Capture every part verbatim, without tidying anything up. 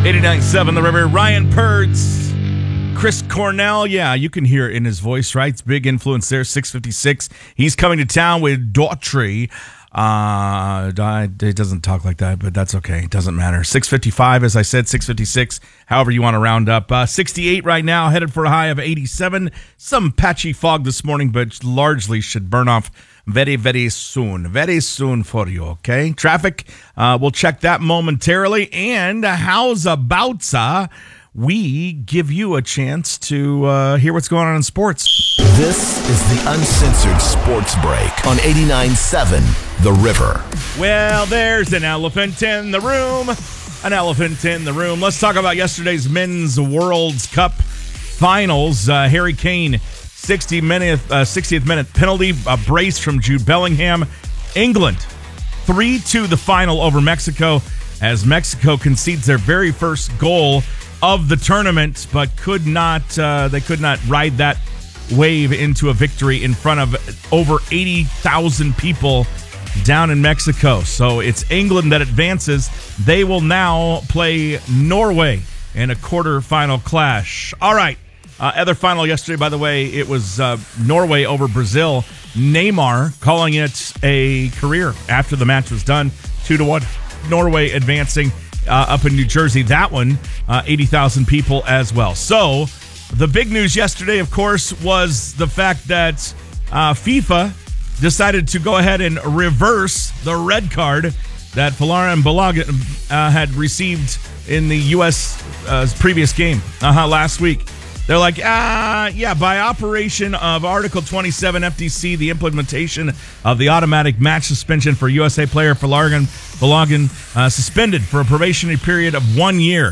eighty-nine point seven The River. Ryan Purds, Chris Cornell. Yeah, you can hear it in his voice, right? It's big influence there. six fifty-six. He's coming to town with Daughtry. Uh, it doesn't talk like that, but that's okay. It doesn't matter. six fifty-five, as I said, six fifty-six, however you want to round up. Uh, sixty-eight right now, headed for a high of eighty-seven. Some patchy fog this morning, but largely should burn off very, very soon. Very soon for you, okay? Traffic, uh, we'll check that momentarily. And how's about uh, we give you a chance to uh, hear what's going on in sports. This is the Uncensored Sports Break on eighty-nine point seven The River. Well, there's an elephant in the room. An elephant in the room. Let's talk about yesterday's Men's World Cup finals. Uh, Harry Kane, sixty minute, uh, sixtieth minute penalty, a brace from Jude Bellingham. England, three two the final over Mexico as Mexico concedes their very first goal of the tournament, but could not, uh, they could not ride that wave into a victory in front of over eighty thousand people down in Mexico. So it's England that advances. They will now play Norway in a quarterfinal clash. All right. Uh, other final yesterday, by the way, it was uh, Norway over Brazil. Neymar calling it a career after the match was done. Two to one. Norway advancing uh, up in New Jersey. That one, uh, eighty thousand people as well. So the big news yesterday, of course, was the fact that uh, FIFA decided to go ahead and reverse the red card that Folarin Balogun uh, had received in the U S uh, previous game uh-huh, last week. They're like, ah, yeah, by operation of Article twenty-seven F D C, the implementation of the automatic match suspension for U S A player Folarin Balogun uh, suspended for a probationary period of one year.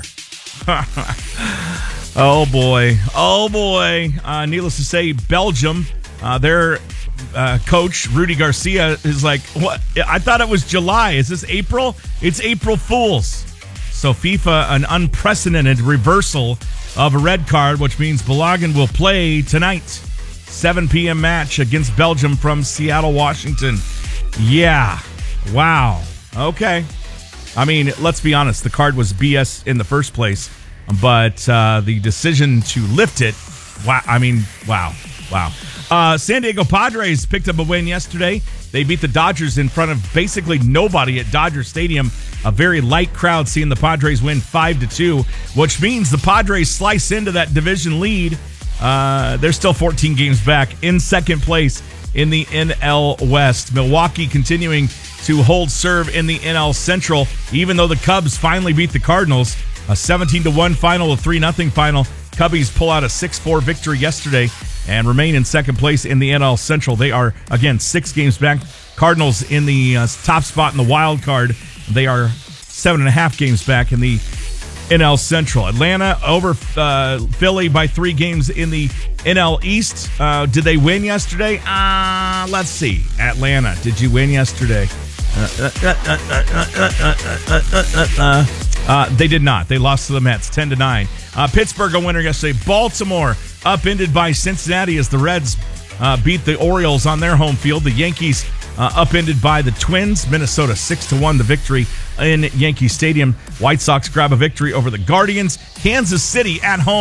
Oh, boy. Oh, boy. Uh, needless to say, Belgium, uh, their uh, coach, Rudy Garcia, is like, what? I thought it was July. Is this April? It's April Fools. So FIFA, an unprecedented reversal of a red card, which means Balogun will play tonight. seven p.m. match against Belgium from Seattle, Washington. Yeah. Wow. Okay. I mean, let's be honest. The card was B S in the first place. But uh, the decision to lift it, wow. I mean, wow. Wow. Uh, San Diego Padres picked up a win yesterday. They beat the Dodgers in front of basically nobody at Dodger Stadium. A very light crowd seeing the Padres win five to two, which means the Padres slice into that division lead. Uh, they're still fourteen games back in second place in the N L West. Milwaukee continuing to hold serve in the N L Central, even though the Cubs finally beat the Cardinals. A seventeen to one final, a three nothing final. Cubbies pull out a six four victory yesterday and remain in second place in the N L Central. They are, again, six games back. Cardinals in the uh, top spot in the wild card. They are seven and a half games back in the N L Central. Atlanta over uh, Philly by three games in the N L East. Uh, did they win yesterday? Uh, let's see. Atlanta, did you win yesterday? Uh, uh, uh, uh, uh, uh, uh, uh, uh, uh. Uh, they did not. They lost to the Mets, ten to nine. Uh, Pittsburgh a winner yesterday. Baltimore upended by Cincinnati as the Reds uh, beat the Orioles on their home field. The Yankees uh, upended by the Twins. Minnesota six to one the victory in Yankee Stadium. White Sox grab a victory over the Guardians. Kansas City at home.